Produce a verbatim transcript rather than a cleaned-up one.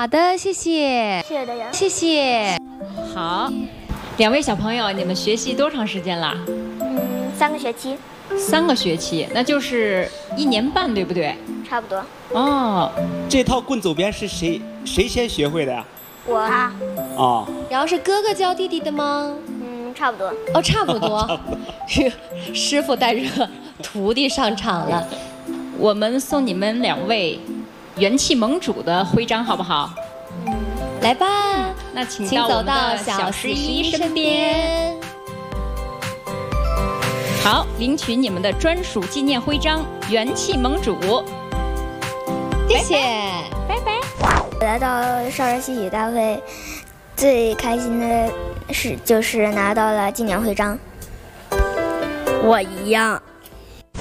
好的，谢谢， 谢谢大家， 谢谢。好，两位小朋友，你们学习多长时间了？ 嗯，三个学期。 三个学期，那就是一年半，对不对？ 差不多。 哦， 这套棍走边是谁谁先学会的呀？ 我他。 哦。 然后是哥哥教弟弟的吗？ 嗯，差不多。 哦，差不多。是师傅带着徒弟上场了。我们送你们两位元气盟主的徽章，好不好？嗯，来吧。那请请走到小十一一身边。好，领取你们的专属纪念徽章——元气盟主。谢谢，拜拜。 我来到少儿戏曲大会，最开心的事就是拿到了纪念徽章。 我一样。